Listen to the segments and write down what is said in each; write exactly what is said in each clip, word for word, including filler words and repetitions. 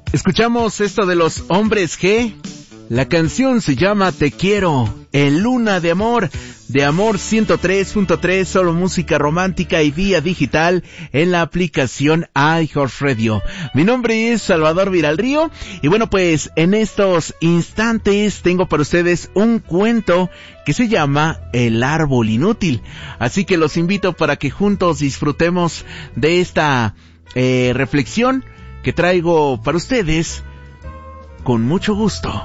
Escuchamos esto de los Hombres G. La canción se llama Te Quiero, en Luna de Amor, de Amor ciento tres punto tres, solo música romántica y vía digital en la aplicación iHeartRadio. Mi nombre es Salvador Viralrío y bueno, pues en estos instantes tengo para ustedes un cuento que se llama El Árbol Inútil. Así que los invito para que juntos disfrutemos de esta eh, reflexión que traigo para ustedes con mucho gusto.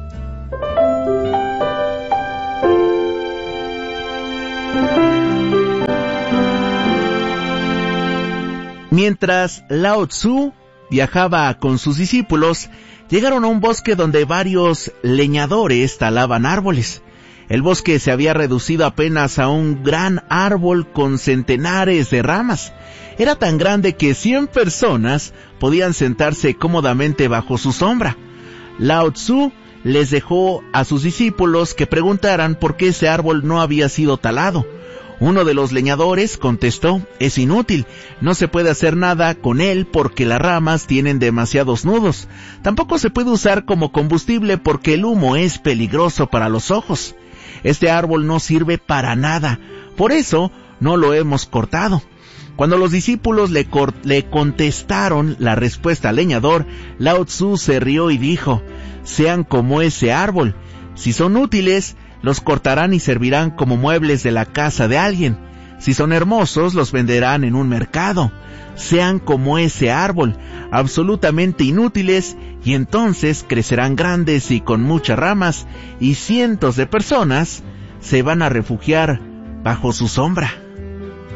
Mientras Lao Tzu viajaba con sus discípulos, llegaron a un bosque donde varios leñadores talaban árboles. El bosque se había reducido apenas a un gran árbol con centenares de ramas. Era tan grande que cien personas podían sentarse cómodamente bajo su sombra. Lao Tzu les dejó a sus discípulos que preguntaran por qué ese árbol no había sido talado. Uno de los leñadores contestó: es inútil, no se puede hacer nada con él porque las ramas tienen demasiados nudos. Tampoco se puede usar como combustible porque el humo es peligroso para los ojos. Este árbol no sirve para nada, por eso no lo hemos cortado. Cuando los discípulos le, cor- le contestaron la respuesta al leñador, Lao Tzu se rió y dijo: sean como ese árbol, si son útiles, los cortarán y servirán como muebles de la casa de alguien. Si son hermosos, los venderán en un mercado. Sean como ese árbol, absolutamente inútiles, y entonces crecerán grandes y con muchas ramas, y cientos de personas se van a refugiar bajo su sombra.